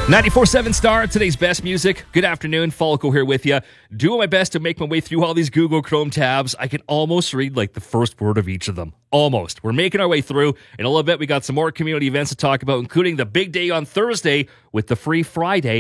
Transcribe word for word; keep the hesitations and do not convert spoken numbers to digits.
ninety-four point seven Star, today's best music. Good afternoon, Falco here with you. Doing my best to make my way through all these Google Chrome tabs. I can almost read like the first word of each of them. Almost. We're making our way through. In a little bit, we got some more community events to talk about, including the big day on Thursday with the Free Friday.